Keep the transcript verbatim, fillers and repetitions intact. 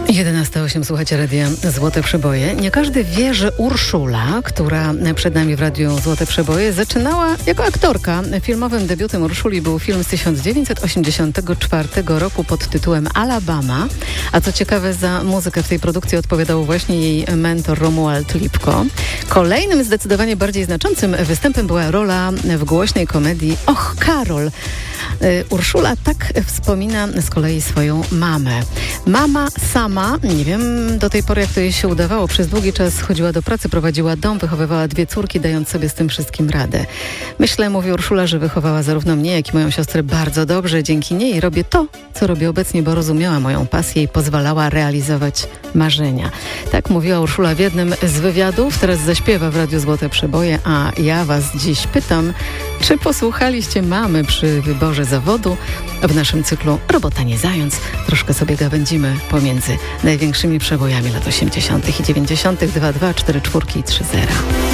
jedenaście osiem, słuchacie radia Złote Przeboje. Nie każdy wie, że Urszula, która przed nami w radiu Złote Przeboje, zaczynała jako aktorka. Filmowym debiutem Urszuli był film z tysiąc dziewięćset osiemdziesiątego czwartego roku pod tytułem Alabama. A co ciekawe, za muzykę w tej produkcji odpowiadał właśnie jej mentor Romuald Lipko. Kolejnym zdecydowanie bardziej znaczącym występem była rola w głośnej komedii Och, Karol. Urszula tak wspomina z kolei swoją mamę. Mama sama, nie wiem do tej pory jak to jej się udawało, przez długi czas chodziła do pracy, prowadziła dom, wychowywała dwie córki, dając sobie z tym wszystkim radę. Myślę, mówi Urszula, że wychowała zarówno mnie, jak i moją siostrę bardzo dobrze. Dzięki niej robię to, co robię obecnie, bo rozumiała moją pasję i pozwalała realizować marzenia. Tak mówiła Urszula w jednym z wywiadów. Teraz zaśpiewa w Radiu Złote Przeboje, a ja was dziś pytam, czy posłuchaliście mamy przy wyborze zawodu w naszym cyklu Robota nie zając. Troszkę sobie gawędzimy pomiędzy największymi przebojami lat osiemdziesiątych i dziewięćdziesiątych. dwa dwa cztery cztery i trzy zero.